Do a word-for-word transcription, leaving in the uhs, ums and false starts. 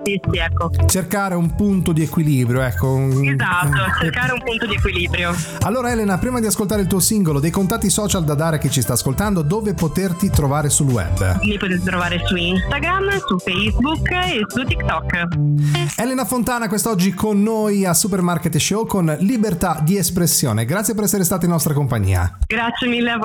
Sì, sì, ecco. Cercare un punto di equilibrio, ecco. Esatto, cercare un punto di equilibrio. Allora Elena, prima di ascoltare il tuo singolo, dei contatti social da dare a chi ci sta ascoltando, dove poterti trovare sul web? Mi potete trovare su Instagram, su Facebook e su TikTok. Elena Fontana quest'oggi con noi a Supermarket Show con Libertà di espressione. Grazie per essere stata in nostra compagnia. Grazie mille a voi.